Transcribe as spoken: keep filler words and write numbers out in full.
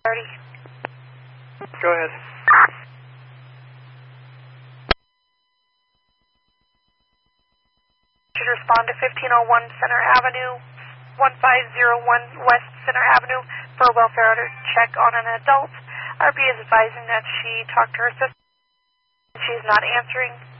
Already. Go ahead. Should respond to fifteen oh one Center Avenue, one five zero one West Center Avenue for a welfare order check on an adult. R P is advising that she talked to her sister. She is not answering.